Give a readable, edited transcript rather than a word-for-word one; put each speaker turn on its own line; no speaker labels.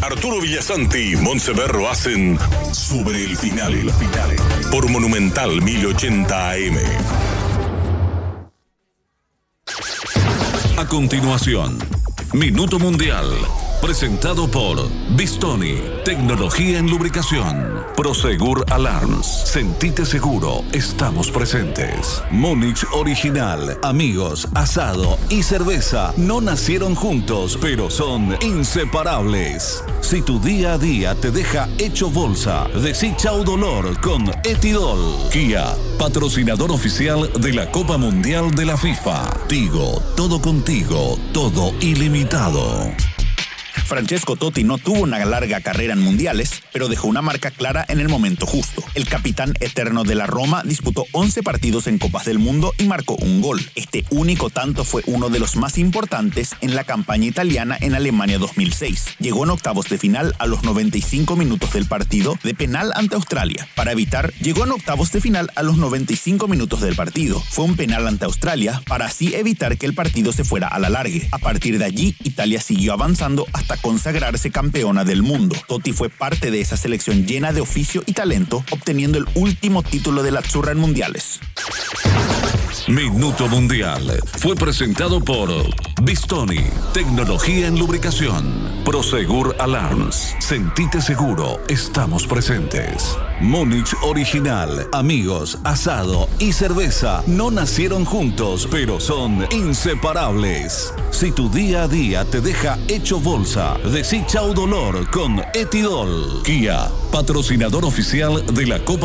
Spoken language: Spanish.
Arturo Villasanti y Montseverro hacen Sobre el Final por Monumental 1080 AM. A continuación, Minuto Mundial, presentado por Bistoni, tecnología en lubricación. Prosegur Alarms, sentite seguro, estamos presentes. Múnich Original, amigos, asado y cerveza no nacieron juntos, pero son inseparables. Si tu día a día te deja hecho bolsa, decí chau dolor con Etidol. Kia, patrocinador oficial de la Copa Mundial de la FIFA. Tigo, todo contigo, todo ilimitado.
Francesco Totti no tuvo una larga carrera en mundiales, pero dejó una marca clara en el momento justo. El capitán eterno de la Roma disputó 11 partidos en Copas del Mundo y marcó un gol. Este único tanto fue uno de los más importantes en la campaña italiana en Alemania 2006. Llegó en octavos de final a los 95 minutos del partido de penal ante Australia. Llegó en octavos de final a los 95 minutos del partido. Fue un penal ante Australia para así evitar que el partido se fuera a la largue. A partir de allí, Italia siguió avanzando hasta consagrarse campeona del mundo. Totti fue parte de esa selección llena de oficio y talento, obteniendo el último título de la Azzurra en mundiales.
Minuto Mundial fue presentado por Bistoni, tecnología en lubricación. Prosegur Alarms, sentite seguro, estamos presentes. Múnich Original, amigos, asado y cerveza no nacieron juntos, pero son inseparables. Si tu día a día te deja hecho bolsa, decí chau dolor con Etidol. Kia, patrocinador oficial de la Copa